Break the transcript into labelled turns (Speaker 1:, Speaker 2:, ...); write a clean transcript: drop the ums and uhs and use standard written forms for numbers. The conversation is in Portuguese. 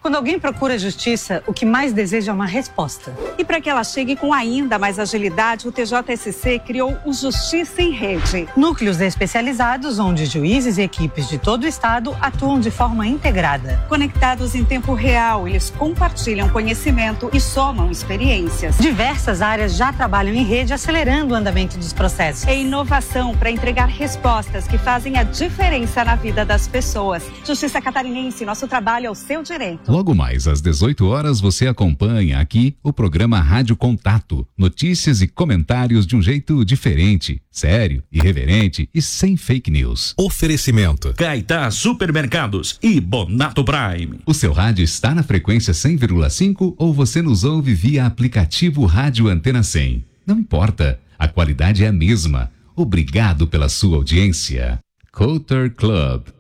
Speaker 1: Quando alguém procura justiça, o que mais deseja é uma resposta.
Speaker 2: E para que ela chegue com ainda mais agilidade, o TJSC criou o Justiça em Rede.
Speaker 1: Núcleos especializados onde juízes e equipes de todo o estado atuam de forma integrada.
Speaker 2: Conectados em tempo real, eles compartilham conhecimento e somam experiências.
Speaker 1: Diversas áreas já trabalham em rede, acelerando o andamento dos processos.
Speaker 2: É inovação para entregar respostas que fazem a diferença na vida das pessoas. Justiça Catarinense, nosso trabalho é o seu direito.
Speaker 3: Logo mais às 18 horas você acompanha aqui o programa Rádio Contato. Notícias e comentários de um jeito diferente, sério, irreverente e sem fake news.
Speaker 4: Oferecimento
Speaker 5: Caetá Supermercados e Bonato Prime.
Speaker 3: O seu rádio está na frequência 100,5 ou você nos ouve via aplicativo Rádio Antena 100? Não importa, a qualidade é a mesma. Obrigado pela sua audiência. Coulter Club.